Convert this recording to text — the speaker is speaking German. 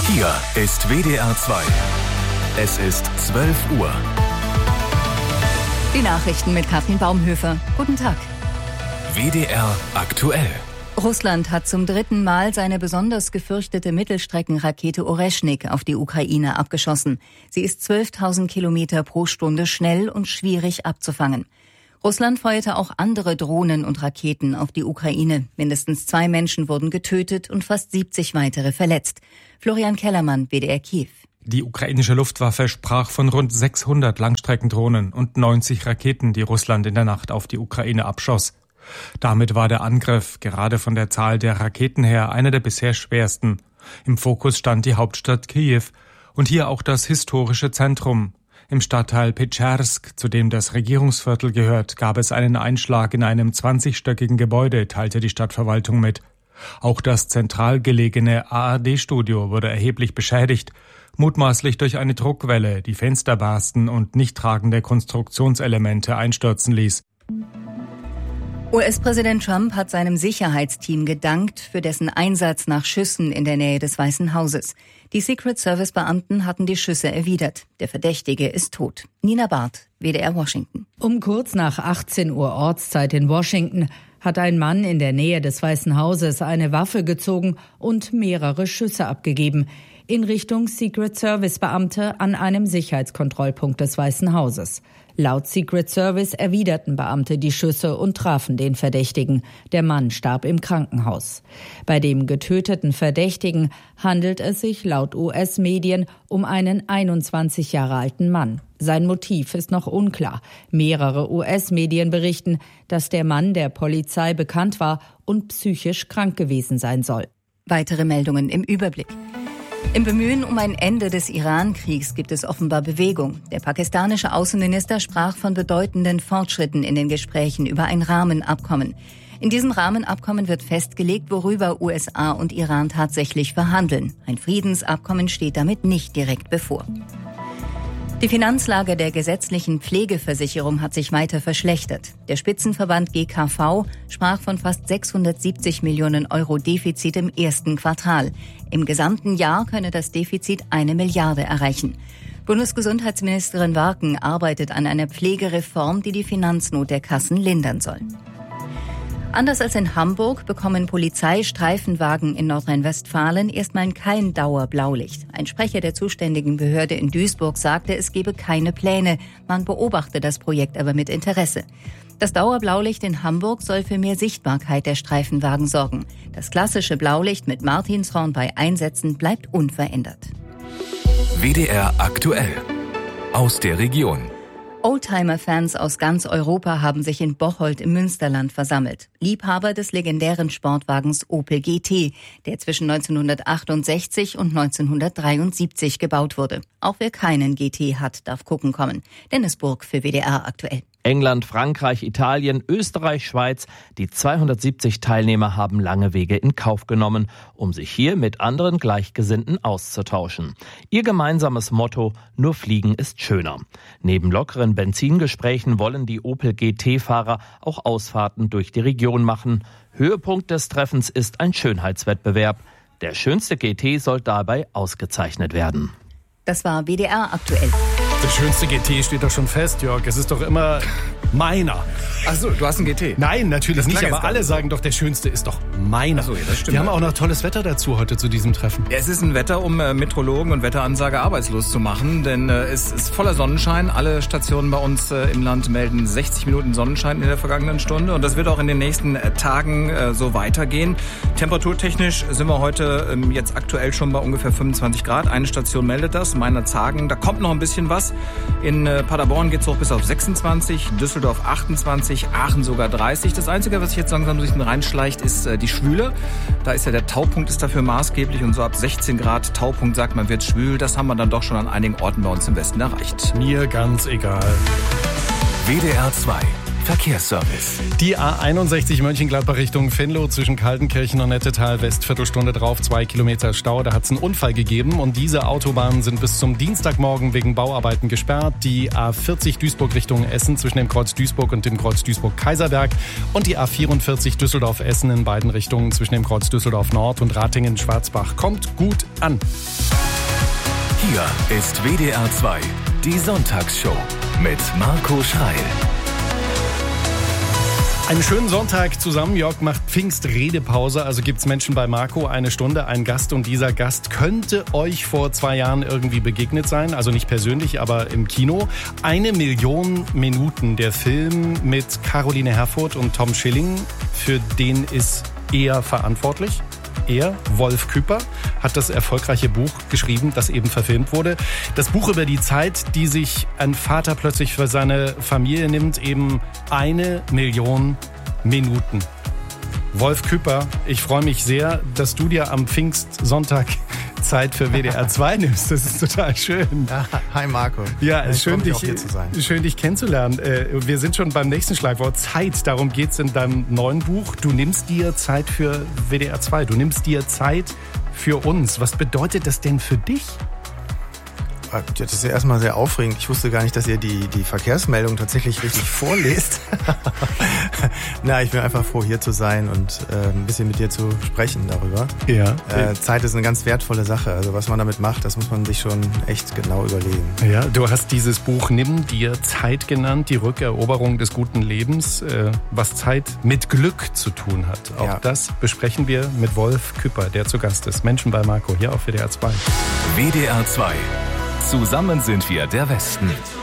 Hier ist WDR 2. Es ist 12 Uhr. Die Nachrichten mit Katrin Baumhöfer. Guten Tag. WDR aktuell. Russland hat zum 3. Mal seine besonders gefürchtete Mittelstreckenrakete Oreschnik auf die Ukraine abgeschossen. Sie ist 12.000 Kilometer pro Stunde schnell und schwierig abzufangen. Russland feuerte auch andere Drohnen und Raketen auf die Ukraine. Mindestens 2 Menschen wurden getötet und fast 70 weitere verletzt. Florian Kellermann, WDR Kiew. Die ukrainische Luftwaffe sprach von rund 600 Langstreckendrohnen und 90 Raketen, die Russland in der Nacht auf die Ukraine abschoss. Damit war der Angriff, gerade von der Zahl der Raketen her, einer der bisher schwersten. Im Fokus stand die Hauptstadt Kiew und hier auch das historische Zentrum. Im Stadtteil Petschersk, zu dem das Regierungsviertel gehört, gab es einen Einschlag in einem 20-stöckigen Gebäude, teilte die Stadtverwaltung mit. Auch das zentral gelegene ARD-Studio wurde erheblich beschädigt, mutmaßlich durch eine Druckwelle, die Fenster barsten und nicht tragende Konstruktionselemente einstürzen ließ. US-Präsident Trump hat seinem Sicherheitsteam gedankt für dessen Einsatz nach Schüssen in der Nähe des Weißen Hauses. Die Secret-Service-Beamten hatten die Schüsse erwidert. Der Verdächtige ist tot. Nina Barth, WDR Washington. Um kurz nach 18 Uhr Ortszeit in Washington hat ein Mann in der Nähe des Weißen Hauses eine Waffe gezogen und mehrere Schüsse abgegeben in Richtung Secret-Service-Beamte an einem Sicherheitskontrollpunkt des Weißen Hauses. Laut Secret Service erwiderten Beamte die Schüsse und trafen den Verdächtigen. Der Mann starb im Krankenhaus. Bei dem getöteten Verdächtigen handelt es sich laut US-Medien um einen 21 Jahre alten Mann. Sein Motiv ist noch unklar. Mehrere US-Medien berichten, dass der Mann der Polizei bekannt war und psychisch krank gewesen sein soll. Weitere Meldungen im Überblick. Im Bemühen um ein Ende des Iran-Kriegs gibt es offenbar Bewegung. Der pakistanische Außenminister sprach von bedeutenden Fortschritten in den Gesprächen über ein Rahmenabkommen. In diesem Rahmenabkommen wird festgelegt, worüber USA und Iran tatsächlich verhandeln. Ein Friedensabkommen steht damit nicht direkt bevor. Die Finanzlage der gesetzlichen Pflegeversicherung hat sich weiter verschlechtert. Der Spitzenverband GKV sprach von fast 670 Millionen Euro Defizit im ersten Quartal. Im gesamten Jahr könne das Defizit 1 Milliarde erreichen. Bundesgesundheitsministerin Warken arbeitet an einer Pflegereform, die die Finanznot der Kassen lindern soll. Anders als in Hamburg bekommen Polizeistreifenwagen in Nordrhein-Westfalen erstmal kein Dauerblaulicht. Ein Sprecher der zuständigen Behörde in Duisburg sagte, es gebe keine Pläne. Man beobachte das Projekt aber mit Interesse. Das Dauerblaulicht in Hamburg soll für mehr Sichtbarkeit der Streifenwagen sorgen. Das klassische Blaulicht mit Martinshorn bei Einsätzen bleibt unverändert. WDR aktuell. Aus der Region. Oldtimer-Fans aus ganz Europa haben sich in Bocholt im Münsterland versammelt. Liebhaber des legendären Sportwagens Opel GT, der zwischen 1968 und 1973 gebaut wurde. Auch wer keinen GT hat, darf gucken kommen. Dennis Burg für WDR aktuell. England, Frankreich, Italien, Österreich, Schweiz. Die 270 Teilnehmer haben lange Wege in Kauf genommen, um sich hier mit anderen Gleichgesinnten auszutauschen. Ihr gemeinsames Motto: Nur Fliegen ist schöner. Neben lockeren Benzingesprächen wollen die Opel GT-Fahrer auch Ausfahrten durch die Region machen. Höhepunkt des Treffens ist ein Schönheitswettbewerb. Der schönste GT soll dabei ausgezeichnet werden. Das war WDR aktuell. Der schönste GT steht doch schon fest, Jörg. Es ist doch immer meiner. Achso, du hast einen GT? Nein, natürlich nicht, aber alle sagen doch, der schönste ist doch meiner. Achso, ja, das stimmt. Wir haben auch noch tolles Wetter dazu heute zu diesem Treffen. Ja, es ist ein Wetter, um Meteorologen und Wetteransage arbeitslos zu machen, denn es ist voller Sonnenschein. Alle Stationen bei uns im Land melden 60 Minuten Sonnenschein in der vergangenen Stunde und das wird auch in den nächsten Tagen so weitergehen. Temperaturtechnisch sind wir heute jetzt aktuell schon bei ungefähr 25 Grad. Eine Station meldet das, Meinerzhagen. Da kommt noch ein bisschen was. In Paderborn geht es hoch bis auf 26, Düsseldorf 28, Aachen sogar 30. Das Einzige, was sich jetzt langsam durch den reinschleicht, ist die Schwüle. Da ist ja der Taupunkt ist dafür maßgeblich und so ab 16 Grad Taupunkt sagt man, wird schwül. Das haben wir dann doch schon an einigen Orten bei uns im Westen erreicht. Mir ganz egal. WDR 2 Verkehrsservice. Die A61 Mönchengladbach Richtung Venlo zwischen Kaltenkirchen und Nettetal West, Viertelstunde drauf, 2 Kilometer Stau. Da hat es einen Unfall gegeben und diese Autobahnen sind bis zum Dienstagmorgen wegen Bauarbeiten gesperrt. Die A40 Duisburg Richtung Essen zwischen dem Kreuz Duisburg und dem Kreuz Duisburg-Kaiserberg und die A44 Düsseldorf-Essen in beiden Richtungen zwischen dem Kreuz Düsseldorf Nord und Ratingen-Schwarzbach. Kommt gut an. Hier ist WDR 2, die Sonntagsshow mit Marco Schreil. Einen schönen Sonntag zusammen. Jörg macht Pfingstredepause, also gibt's Menschen bei Marco, eine Stunde, ein Gast. Und dieser Gast könnte euch vor 2 Jahren irgendwie begegnet sein. Also nicht persönlich, aber im Kino. 1 Million Minuten, der Film mit Caroline Herfurth und Tom Schilling. Für den ist er verantwortlich. Er, Wolf Küpper, hat das erfolgreiche Buch geschrieben, das eben verfilmt wurde. Das Buch über die Zeit, die sich ein Vater plötzlich für seine Familie nimmt, eben 1 Million Minuten. Wolf Küpper, ich freue mich sehr, dass du dir am Pfingstsonntag Zeit für WDR 2 nimmst. Das ist total schön. Ja, hi Marco. Ja, es ist schön, schön, dich kennenzulernen. Wir sind schon beim nächsten Schlagwort. Zeit, darum geht's in deinem neuen Buch. Du nimmst dir Zeit für WDR 2. Du nimmst dir Zeit für uns. Was bedeutet das denn für dich? Das ist ja erstmal sehr aufregend. Ich wusste gar nicht, dass ihr die Verkehrsmeldung tatsächlich richtig vorlest. Na, ich bin einfach froh, hier zu sein und ein bisschen mit dir zu sprechen darüber. Ja. Zeit ist eine ganz wertvolle Sache. Also was man damit macht, das muss man sich schon echt genau überlegen. Ja, du hast dieses Buch Nimm dir Zeit genannt, die Rückeroberung des guten Lebens, was Zeit mit Glück zu tun hat. Auch das besprechen wir mit Wolf Küpper, der zu Gast ist. Menschen bei Marco, hier auf WDR 2. WDR 2. Zusammen sind wir der Westen.